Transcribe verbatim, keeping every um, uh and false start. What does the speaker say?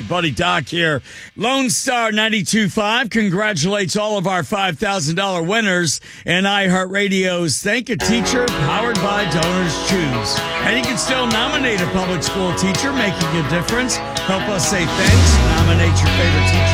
Buddy Doc here. Lone Star ninety-two point five congratulates all of our five thousand dollars winners in iHeartRadio's Thank a Teacher, powered by Donors Choose. And you can still nominate a public school teacher making a difference. Help us say thanks. Nominate your favorite teacher